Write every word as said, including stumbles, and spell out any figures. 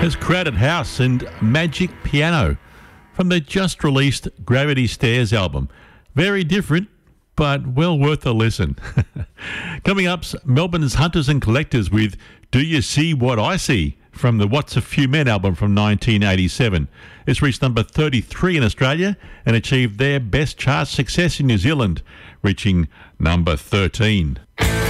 There's Crowded House and Magic Piano from the just-released Gravity Stairs album. Very different, but well worth a listen. Coming up, Melbourne's Hunters and Collectors with Do You See What I See from the What's a Few Men album from nineteen eighty-seven. It's reached number thirty-three in Australia and achieved their best chart success in New Zealand, reaching number thirteen.